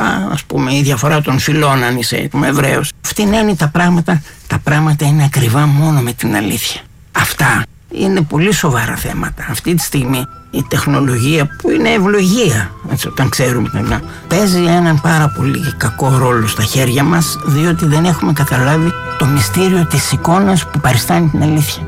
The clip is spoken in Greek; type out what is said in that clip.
ας πούμε, η διαφορά των φυλών, αν είσαι Εβραίος. Αυτή είναι τα πράγματα είναι ακριβά μόνο με την αλήθεια. Αυτά είναι πολύ σοβαρά θέματα. Αυτή τη στιγμή η τεχνολογία, που είναι ευλογία, έτσι, όταν ξέρουμε, παίζει έναν πάρα πολύ κακό ρόλο στα χέρια μας, διότι δεν έχουμε καταλάβει το μυστήριο της εικόνας που παριστάνει την αλήθεια.